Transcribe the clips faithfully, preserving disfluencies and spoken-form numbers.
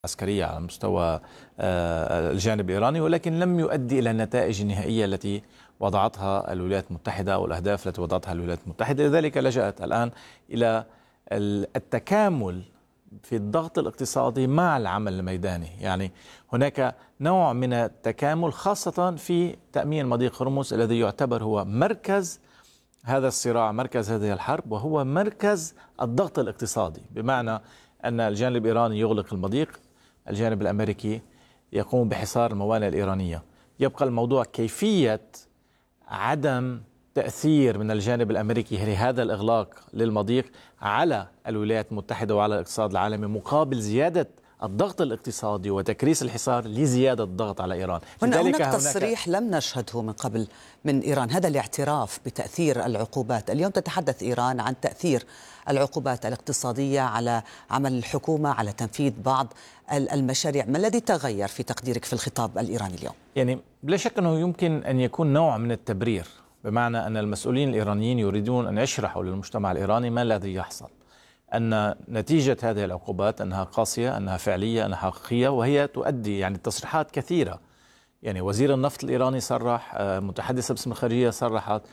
عسكرية على مستوى الجانب الإيراني، ولكن لم يؤدي إلى النتائج النهائية التي وضعتها الولايات المتحدة أو الأهداف التي وضعتها الولايات المتحدة. لذلك لجأت الآن إلى التكامل في الضغط الاقتصادي مع العمل الميداني. يعني هناك نوع من التكامل خاصة في تأمين مضيق هرمز الذي يعتبر هو مركز هذا الصراع، مركز هذه الحرب، وهو مركز الضغط الاقتصادي، بمعنى أن الجانب الإيراني يغلق المضيق، الجانب الأمريكي يقوم بحصار الموانئ الإيرانية. يبقى الموضوع كيفية عدم تأثير من الجانب الأمريكي لهذا الإغلاق للمضيق على الولايات المتحدة وعلى الاقتصاد العالمي، مقابل زيادة الضغط الاقتصادي وتكريس الحصار لزيادة الضغط على إيران. هناك تصريح لم نشهده من قبل من إيران، هذا الاعتراف بتأثير العقوبات. اليوم تتحدث إيران عن تأثير العقوبات الاقتصادية على عمل الحكومة، على تنفيذ بعض المشاريع. ما الذي تغير في تقديرك في الخطاب الإيراني اليوم؟ يعني بلا شك أنه يمكن أن يكون نوع من التبرير، بمعنى أن المسؤولين الإيرانيين يريدون أن يشرحوا للمجتمع الإيراني ما الذي يحصل، أن نتيجة هذه العقوبات أنها قاسية، أنها فعلية، أنها حقيقية، وهي تؤدي يعني تصريحات كثيرة. يعني وزير النفط الإيراني صرح، متحدثة باسم الخارجية صرحت،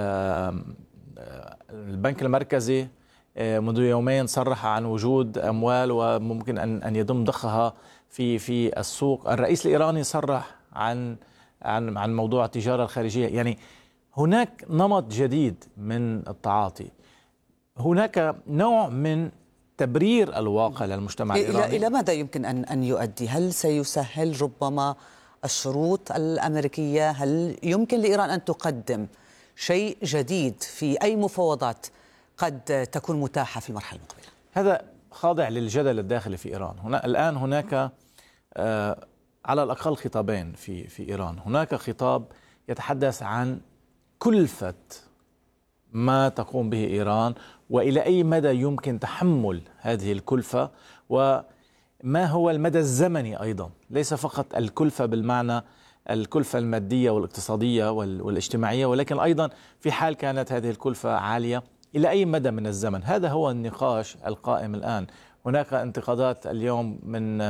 البنك المركزي منذ يومين صرح عن وجود أموال وممكن أن أن يتم ضخها في في السوق. الرئيس الإيراني صرح عن عن عن موضوع التجارة الخارجية. يعني هناك نمط جديد من التعاطي، هناك نوع من تبرير الواقع للمجتمع الإيراني. إلى إلى ماذا يمكن أن أن يؤدي؟ هل سيسهل ربما الشروط الأمريكية؟ هل يمكن لإيران أن تقدم شيء جديد في أي مفاوضات قد تكون متاحة في المرحلة المقبلة؟ هذا خاضع للجدل الداخلي في إيران. هنا الآن هناك آه على الأقل خطابين في في إيران. هناك خطاب يتحدث عن كلفة ما تقوم به إيران، وإلى أي مدى يمكن تحمل هذه الكلفة، وما هو المدى الزمني أيضا، ليس فقط الكلفة بالمعنى الكلفة المادية والاقتصادية والاجتماعية، ولكن أيضا في حال كانت هذه الكلفة عالية إلى أي مدى من الزمن. هذا هو النقاش القائم الآن. هناك انتقادات اليوم من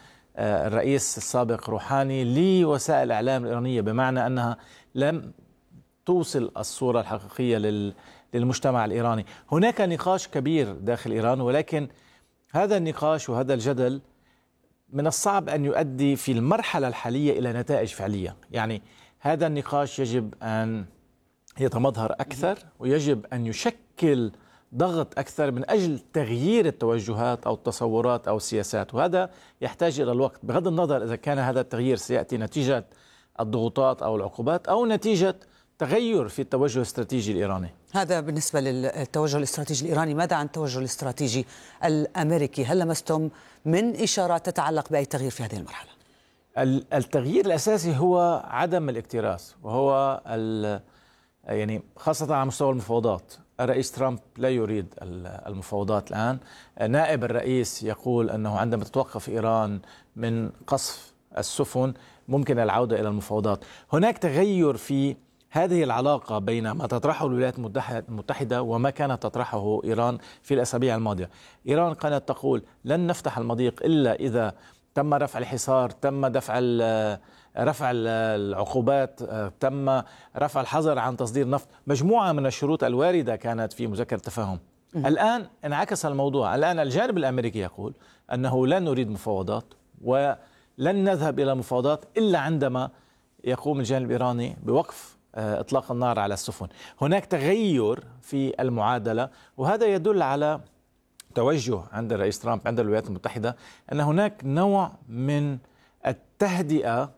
الرئيس السابق روحاني لوسائل الإعلام الإيرانية، بمعنى أنها لم توصل الصورة الحقيقية للمجتمع الإيراني. هناك نقاش كبير داخل إيران، ولكن هذا النقاش وهذا الجدل من الصعب أن يؤدي في المرحلة الحالية إلى نتائج فعلية. يعني هذا النقاش يجب أن يتمظهر أكثر، ويجب أن يشكل ضغط أكثر من أجل تغيير التوجهات أو التصورات أو السياسات، وهذا يحتاج إلى الوقت، بغض النظر إذا كان هذا التغيير سيأتي نتيجة الضغوطات أو العقوبات أو نتيجة تغير في التوجه الاستراتيجي الإيراني. هذا بالنسبة للتوجه الاستراتيجي الإيراني. ماذا عن التوجه الاستراتيجي الأمريكي؟ هل لمستم من إشارات تتعلق بأي تغيير في هذه المرحلة؟ التغيير الأساسي هو عدم الاكتراث، وهو يعني خاصة على مستوى المفاوضات. الرئيس ترامب لا يريد المفاوضات الآن. نائب الرئيس يقول أنه عندما تتوقف إيران من قصف السفن ممكن العودة إلى المفاوضات. هناك تغير في هذه العلاقة بين ما تطرحه الولايات المتحدة وما كانت تطرحه إيران في الأسابيع الماضية. إيران كانت تقول لن نفتح المضيق إلا إذا تم رفع الحصار، تم دفع رفع العقوبات، تم رفع الحظر عن تصدير نفط، مجموعة من الشروط الواردة كانت في مذكرة تفاهم. الآن انعكس الموضوع. الآن الجانب الأمريكي يقول أنه لا نريد مفاوضات ولن نذهب إلى مفاوضات إلا عندما يقوم الجانب الإيراني بوقف إطلاق النار على السفن. هناك تغير في المعادلة، وهذا يدل على توجه عند الرئيس ترامب عند الولايات المتحدة أن هناك نوع من التهدئة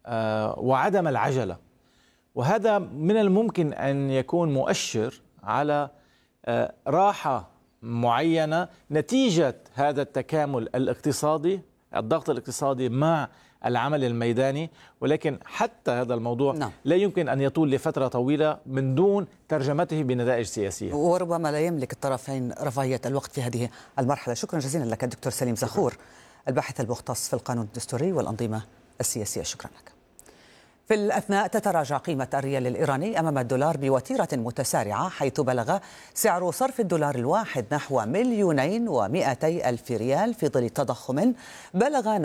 وعدم العجلة، وهذا من الممكن أن يكون مؤشر على راحة معينة نتيجة هذا التكامل الاقتصادي، الضغط الاقتصادي مع العمل الميداني. ولكن حتى هذا الموضوع نعم. لا يمكن أن يطول لفترة طويلة من دون ترجمته بنتائج سياسية، وربما لا يملك الطرفين رفاهية الوقت في هذه المرحلة. شكرا جزيلا لك دكتور سليم زخور، الباحث المختص في القانون الدستوري والأنظمة السياسية. شكرا لك. في الأثناء تتراجع قيمة الريال الإيراني أمام الدولار بوتيرة متسارعة، حيث بلغ سعر صرف الدولار الواحد نحو مليونين ومئتي ألف ريال في ظل تضخم بلغ